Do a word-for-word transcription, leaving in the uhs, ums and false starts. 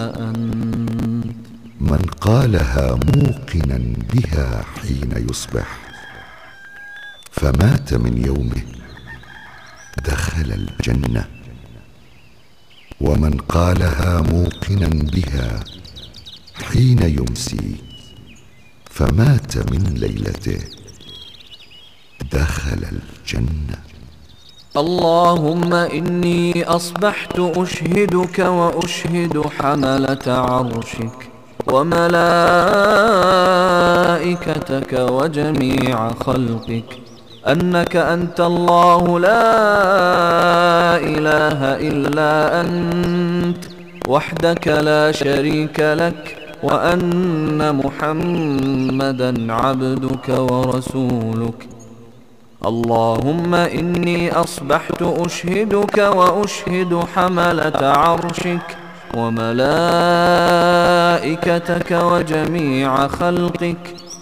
أنت. من قالها موقنا بها حين يصبح فمات من يومه دخل الجنة، ومن قالها موقنا بها حين يمسي فمات من ليلته دخل الجنة. اللهم إني أصبحت أشهدك وأشهد حملة عرشك وملائكتك وجميع خلقك أنك أنت الله لا إله إلا أنت وحدك لا شريك لك، وأن محمدا عبدك ورسولك. اللهم إني أصبحت أشهدك وأشهد حملة عرشك وملائكتك وجميع خلقك